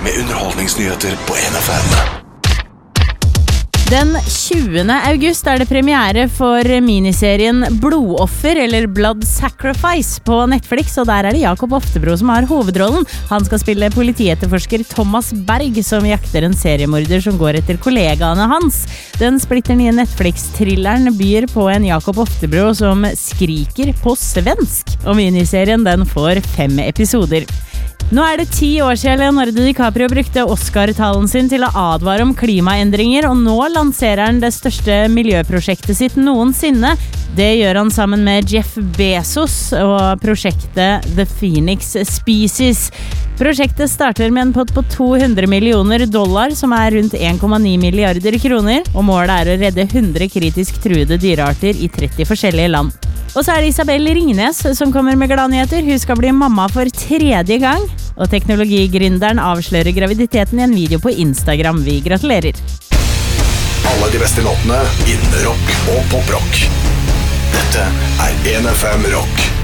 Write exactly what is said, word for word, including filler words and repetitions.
med underholdningsnyheter på N F M. Den tjuende august er det premiere for miniserien Blodoffer, eller Blood Sacrifice, på Netflix, og der er det Jakob Oftebro som har hovedrollen. Han skal spille politietterforsker Thomas Berg, som jakter en seriemorder som går etter kollegaene hans. Den splitter nye Netflix-thrilleren byr på en Jakob Oftebro som skriker på svensk, og miniserien den får fem episoder. Nå er det ti år siden Leonardo DiCaprio brukte Oscar-talen sin til å advare om klimaendringer, og nå lanserer han det største miljøprosjektet sitt noensinne. Det gjør han sammen med Jeff Bezos og prosjektet The Phoenix Species. Prosjektet starter med en pott på to hundre millioner dollar, som er rundt en komma ni milliarder kroner, og målet er å redde hundre kritisk truede dyrearter i tretti forskjellige land. Og så er det Isabel Ringnes som kommer med gladnyheter. Hun skal bli mamma for tredje gang, og teknologigründeren avslører graviditeten i en video på Instagram. Vi gratulerer. Alle de beste låtene innen rock og poprock. Dette er N F M Rock.